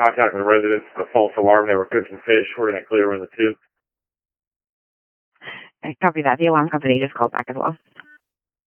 contact with the residents for the false alarm. They were cooking fish. We're going to clear one of the two. I copy that. The alarm company just called back as well.